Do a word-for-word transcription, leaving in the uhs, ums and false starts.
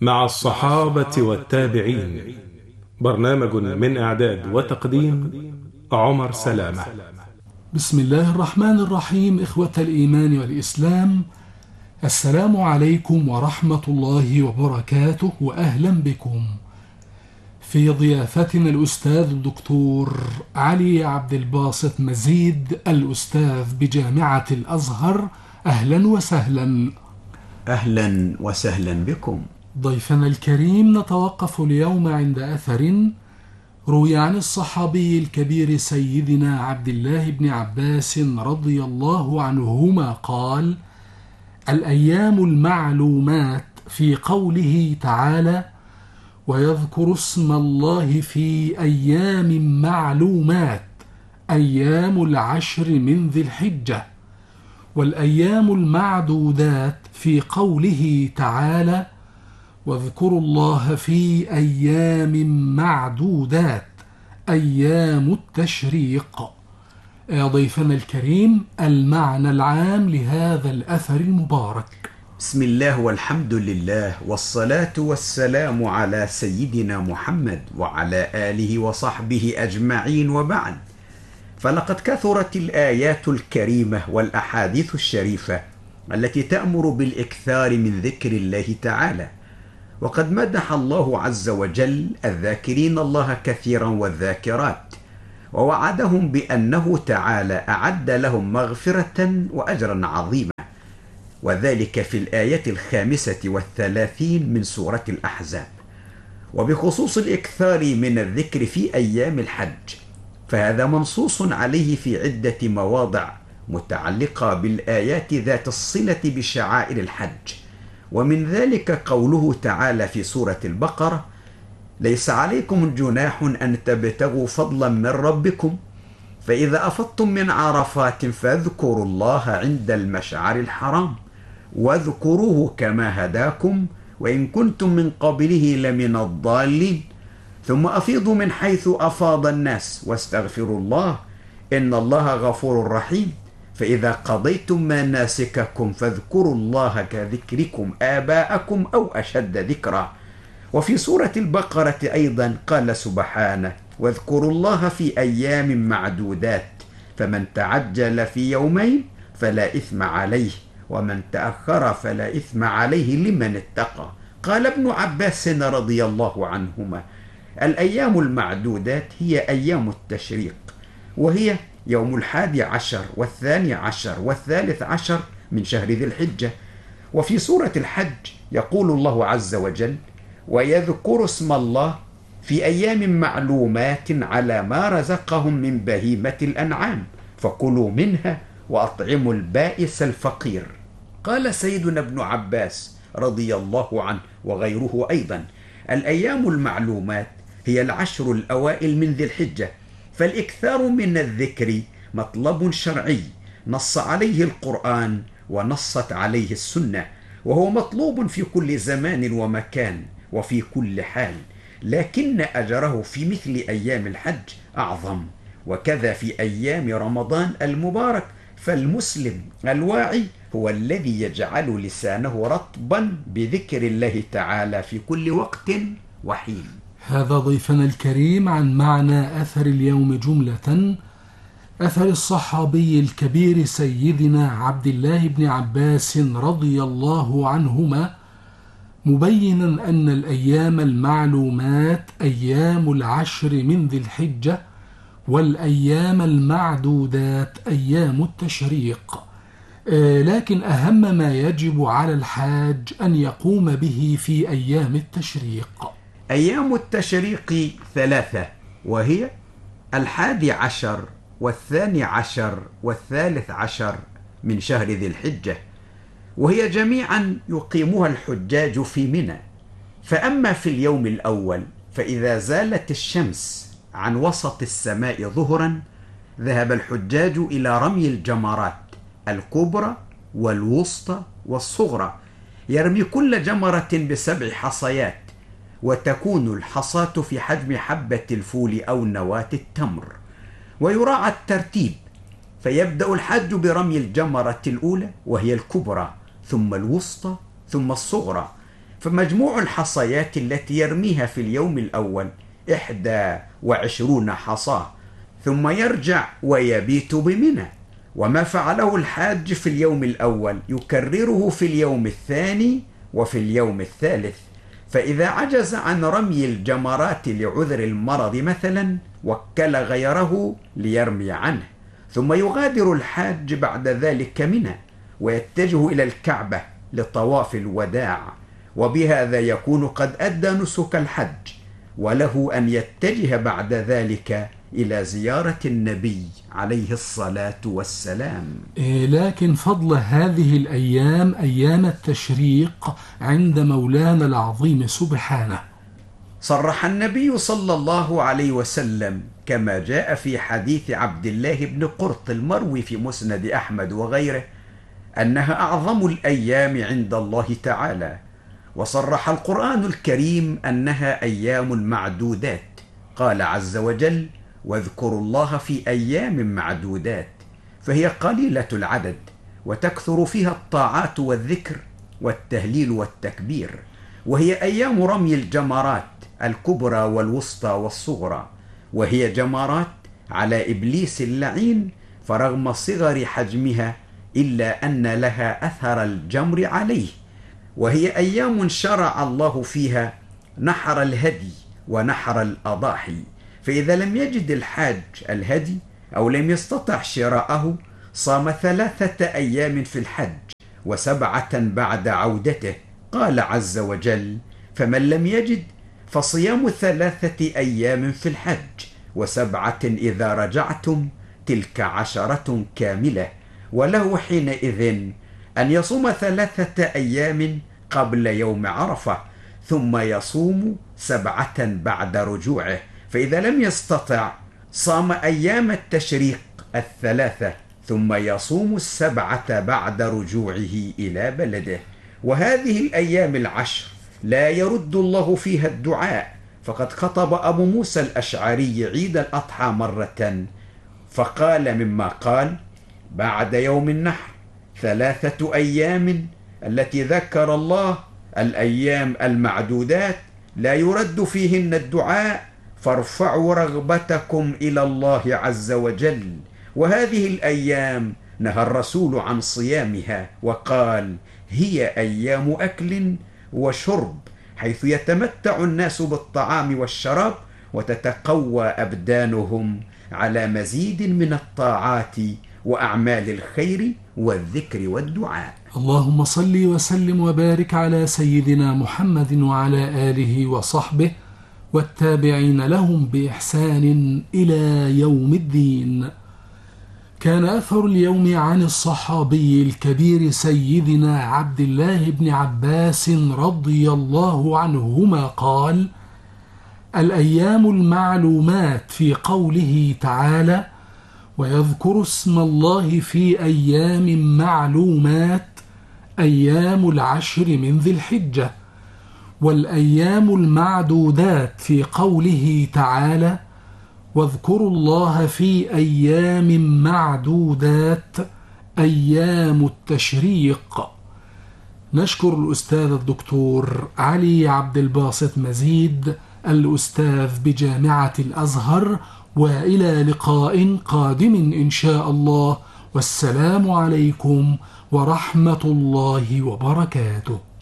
مع الصحابة والتابعين. برنامج من إعداد وتقديم عمر سلامة. بسم الله الرحمن الرحيم. إخوة الإيمان والإسلام، السلام عليكم ورحمة الله وبركاته، وأهلا بكم في ضيافتنا الأستاذ الدكتور علي عبد الباسط مزيد، الأستاذ بجامعة الأزهر. أهلا وسهلا. أهلا وسهلا بكم. ضيفنا الكريم، نتوقف اليوم عند أثر روي عن الصحابي الكبير سيدنا عبد الله بن عباس رضي الله عنهما قال: الأيام المعلومات، في قوله تعالى: ويذكر اسم الله في أيام معلومات، أيام العشر من ذي الحجة. والأيام المعدودات في قوله تعالى: واذكروا الله في أيام معدودات، أيام التشريق. يا ضيفنا الكريم، المعنى العام لهذا الأثر المبارك. بسم الله والحمد لله والصلاة والسلام على سيدنا محمد وعلى آله وصحبه أجمعين، وبعد، فلقد كثرت الآيات الكريمة والأحاديث الشريفة التي تأمر بالإكثار من ذكر الله تعالى، وقد مدح الله عز وجل الذاكرين الله كثيرا والذاكرات، ووعدهم بأنه تعالى أعد لهم مغفرة وأجرا عظيما، وذلك في الآية الخامسة والثلاثين من سورة الأحزاب. وبخصوص الإكثار من الذكر في أيام الحج، فهذا منصوص عليه في عدة مواضع متعلقة بالآيات ذات الصلة بشعائر الحج، ومن ذلك قوله تعالى في سورة البقرة: ليس عليكم جناح أن تبتغوا فضلا من ربكم فإذا أفضتم من عرفات فاذكروا الله عند المشعر الحرام واذكروه كما هداكم وإن كنتم من قبله لمن الضالين ثم أفيضوا من حيث أفاض الناس واستغفروا الله إن الله غفور رحيم فإذا قضيتم مناسككم فاذكروا الله كذكركم آباءكم أو أشد ذكرا. وفي سورة البقرة أيضا قال سبحانه: واذكروا الله في أيام معدودات فمن تعجل في يومين فلا إثم عليه ومن تأخر فلا إثم عليه لمن اتقى. قال ابن عباس رضي الله عنهما: الأيام المعدودات هي أيام التشريق، وهي يوم الحادي عشر والثاني عشر والثالث عشر من شهر ذي الحجة. وفي سورة الحج يقول الله عز وجل: ويذكر اسم الله في أيام معلومات على ما رزقهم من بهيمة الأنعام فكلوا منها وأطعموا البائس الفقير. قال سيدنا ابن عباس رضي الله عنه وغيره أيضا: الأيام المعلومات هي العشر الأوائل من ذي الحجة، فالإكثار من الذكر مطلب شرعي نص عليه القرآن ونصت عليه السنة، وهو مطلوب في كل زمان ومكان وفي كل حال، لكن أجره في مثل أيام الحج أعظم، وكذا في أيام رمضان المبارك. فالمسلم الواعي هو الذي يجعل لسانه رطبا بذكر الله تعالى في كل وقت وحين. هذا ضيفنا الكريم عن معنى أثر اليوم جملة، أثر الصحابي الكبير سيدنا عبد الله بن عباس رضي الله عنهما، مبينا أن الأيام المعلومات أيام العشر من ذي الحجة، والأيام المعدودات أيام التشريق. لكن أهم ما يجب على الحاج أن يقوم به في أيام التشريق. أيام التشريق ثلاثة، وهي الحادي عشر والثاني عشر والثالث عشر من شهر ذي الحجة، وهي جميعا يقيمها الحجاج في منى. فأما في اليوم الأول فإذا زالت الشمس عن وسط السماء ظهرا ذهب الحجاج إلى رمي الجمرات الكبرى والوسطى والصغرى، يرمي كل جمرة بسبع حصيات، وتكون الحصاة في حجم حبة الفول أو نواة التمر، ويراعى الترتيب، فيبدأ الحج برمي الجمرة الأولى وهي الكبرى، ثم الوسطى، ثم الصغرى، فمجموع الحصيات التي يرميها في اليوم الأول إحدى وعشرون حصاة، ثم يرجع ويبيت بمنى. وما فعله الحاج في اليوم الأول يكرره في اليوم الثاني وفي اليوم الثالث. فإذا عجز عن رمي الجمرات لعذر المرض مثلا وكل غيره ليرمي عنه، ثم يغادر الحاج بعد ذلك منى ويتجه إلى الكعبة لطواف الوداع، وبهذا يكون قد أدى نسك الحج، وله أن يتجه بعد ذلك إلى زيارة النبي عليه الصلاة والسلام. لكن فضل هذه الأيام أيام التشريق عند مولانا العظيم سبحانه. صرح النبي صلى الله عليه وسلم كما جاء في حديث عبد الله بن قرط المروي في مسند أحمد وغيره أنها أعظم الأيام عند الله تعالى. وصرح القرآن الكريم أنها أيام معدودات، قال عز وجل: واذكروا الله في أيام معدودات، فهي قليلة العدد وتكثر فيها الطاعات والذكر والتهليل والتكبير، وهي أيام رمي الجمرات الكبرى والوسطى والصغرى، وهي جمرات على إبليس اللعين، فرغم صغر حجمها إلا أن لها أثر الجمر عليه. وهي أيام شرع الله فيها نحر الهدي ونحر الأضاحي، فإذا لم يجد الحاج الهدي أو لم يستطع شراءه صام ثلاثة أيام في الحج وسبعة بعد عودته. قال عز وجل: فمن لم يجد فصيام ثلاثة أيام في الحج وسبعة إذا رجعتم، تلك عشرة كاملة. وله حينئذ أن يصوم ثلاثة أيام قبل يوم عرفة، ثم يصوم سبعة بعد رجوعه، فإذا لم يستطع صام أيام التشريق الثلاثة ثم يصوم السبعة بعد رجوعه إلى بلده. وهذه الأيام العشر لا يرد الله فيها الدعاء، فقد خطب أبو موسى الأشعري عيد الأضحى مرة فقال مما قال: بعد يوم النحر ثلاثة أيام التي ذكر الله الأيام المعدودات لا يرد فيهن الدعاء، فارفعوا رغبتكم إلى الله عز وجل. وهذه الأيام نهى الرسول عن صيامها وقال: هي أيام أكل وشرب، حيث يتمتع الناس بالطعام والشراب وتتقوى أبدانهم على مزيد من الطاعات وأعمال الخير والذكر والدعاء. اللهم صل وسلم وبارك على سيدنا محمد وعلى آله وصحبه والتابعين لهم بإحسان إلى يوم الدين. كان أثر اليوم عن الصحابي الكبير سيدنا عبد الله بن عباس رضي الله عنهما قال: الأيام المعلومات في قوله تعالى: ويذكر اسم الله في أيام معلومات، أيام العشر من ذي الحجة. والأيام المعدودات في قوله تعالى: واذكروا الله في أيام معدودات، أيام التشريق. نشكر الأستاذ الدكتور علي عبد الباسط مزيد الأستاذ بجامعة الأزهر، وإلى لقاء قادم إن شاء الله، والسلام عليكم ورحمة الله وبركاته.